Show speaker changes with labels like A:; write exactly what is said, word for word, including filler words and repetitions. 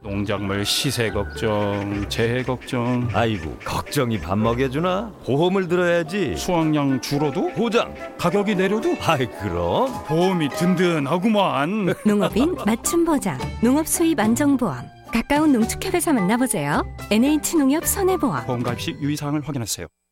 A: 농작물 시세 걱정, 재해 걱정.
B: 아이고, 걱정이 밥 먹여주나? 보험을 들어야지.
A: 수확량 줄어도?
B: 보장.
A: 가격이 내려도?
B: 아이, 그럼
A: 보험이 든든하구만.
C: 농업인 맞춤 보장, 농업 수입 안정보험. 가까운 농축협에서 만나보세요. 엔에이치농협 손해보험.
A: 보험 가입 시 유의사항을 확인하세요.